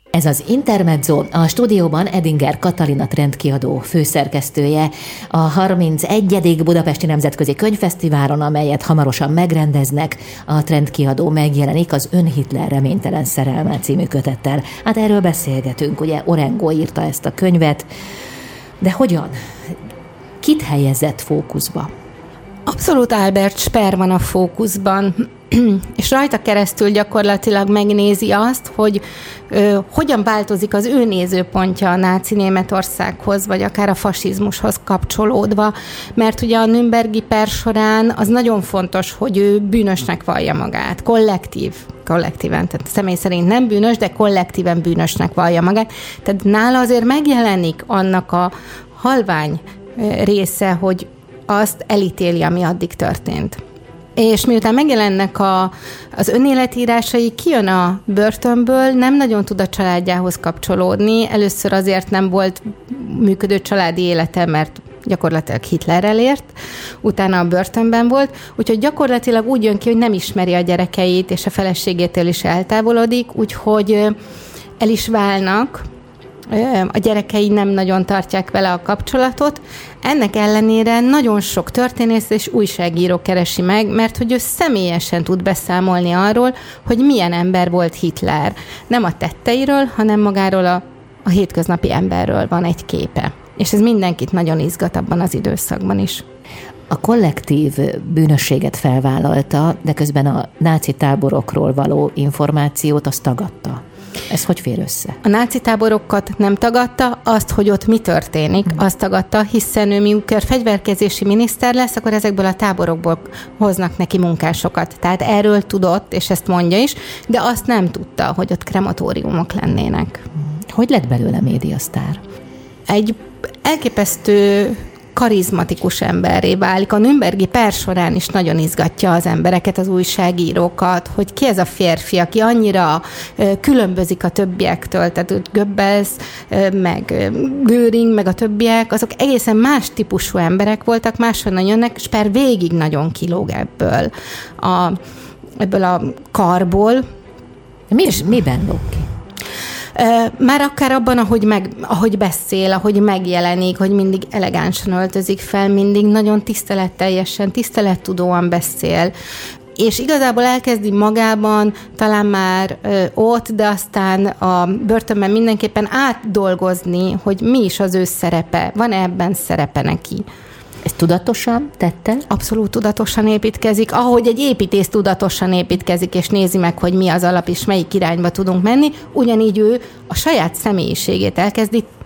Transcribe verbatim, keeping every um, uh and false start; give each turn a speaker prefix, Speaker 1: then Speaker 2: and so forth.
Speaker 1: Ez az Intermezzo, a stúdióban Edinger Katalina trendkiadó főszerkesztője. A harmincegyedik Budapesti Nemzetközi Könyvfesztiválon, amelyet hamarosan megrendeznek, a trendkiadó megjelenik az Ön Hitler reménytelen szerelme című kötettel. Hát erről beszélgetünk, ugye Orengo írta ezt a könyvet, de hogyan? Kit helyezett fókuszba?
Speaker 2: Abszolút Albert Speer van a fókuszban, és rajta keresztül gyakorlatilag megnézi azt, hogy ö, hogyan változik az ő nézőpontja a náci Németországhoz, vagy akár a fasizmushoz kapcsolódva, mert ugye a nürnbergi per során az nagyon fontos, hogy ő bűnösnek vallja magát, kollektív, kollektíven, tehát személy szerint nem bűnös, de kollektíven bűnösnek vallja magát. Tehát nála azért megjelenik annak a halvány része, hogy azt elítéli, ami addig történt. És miután megjelennek a, az önéletírásai, kijön a börtönből, nem nagyon tud a családjához kapcsolódni. Először azért nem volt működő családi élete, mert gyakorlatilag Hitlerrel ért, utána a börtönben volt, úgyhogy gyakorlatilag úgy jön ki, hogy nem ismeri a gyerekeit, és a feleségétől is eltávolodik, úgyhogy el is válnak, a gyerekei nem nagyon tartják vele a kapcsolatot. Ennek ellenére nagyon sok történész és újságíró keresi meg, mert hogy ő személyesen tud beszámolni arról, hogy milyen ember volt Hitler. Nem a tetteiről, hanem magáról a, a hétköznapi emberről van egy képe. És ez mindenkit nagyon izgat abban az időszakban is.
Speaker 1: A kollektív bűnösséget felvállalta, de közben a náci táborokról való információt azt tagadta. Ez hogy fér össze?
Speaker 2: A náci táborokat nem tagadta, azt, hogy ott mi történik, hmm. azt tagadta, hiszen ő miután fegyverkezési miniszter lesz, akkor ezekből a táborokból hoznak neki munkásokat. Tehát erről tudott, és ezt mondja is, de azt nem tudta, hogy ott krematóriumok lennének.
Speaker 1: Hogy lett belőle médiasztár?
Speaker 2: Egy elképesztő karizmatikus emberré válik. A nürnbergi per során is nagyon izgatja az embereket, az újságírókat, hogy ki ez a férfi, aki annyira különbözik a többiektől, tehát Goebbels, meg Göring, meg a többiek, azok egészen más típusú emberek voltak, máshonnan jönnek, és per végig nagyon kilóg ebből a, ebből a karból.
Speaker 1: Mi, miben lóg ki?
Speaker 2: Már akár abban, ahogy, meg, ahogy beszél, ahogy megjelenik, hogy mindig elegánsan öltözik fel, mindig nagyon tiszteletteljesen, tisztelettudóan beszél, és igazából elkezdi magában, talán már ö, ott, de aztán a börtönben mindenképpen átdolgozni, hogy mi is az ő szerepe, van-e ebben szerepe neki.
Speaker 1: Ez tudatosan tette?
Speaker 2: Abszolút tudatosan építkezik, ahogy egy építész tudatosan építkezik, és nézi meg, hogy mi az alap, és melyik irányba tudunk menni, ugyanígy ő a saját személyiségét elkezdi